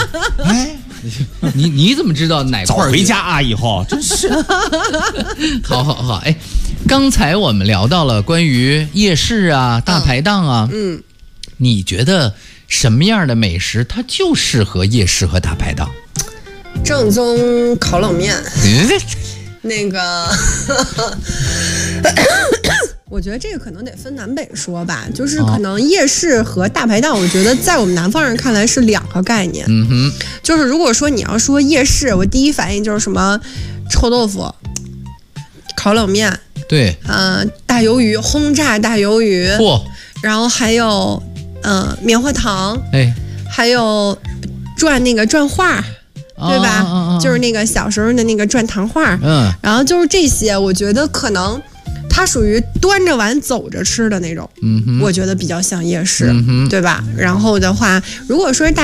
哎， 你怎么知道哪块？ 早回家啊，以后真是。 好，哎，刚才我们聊到了关于夜市啊、大排档啊，你觉得什么样的美食它就适合夜市和大排档？ 正宗烤冷面，那个，我觉得这个可能得分南北说吧，就是可能夜市和大排档，我觉得在我们南方人看来是两个概念。就是如果说你要说夜市，我第一反应就是什么臭豆腐、烤冷面， 对， 大鱿鱼，轰炸大鱿鱼，然后还有棉花糖， 哎， 还有转画。对吧？就是那个小时候的那个转糖画，然后就是这些，我觉得可能它属于端着碗走着吃的那种，我觉得比较像夜市，对吧？然后的话，如果说是大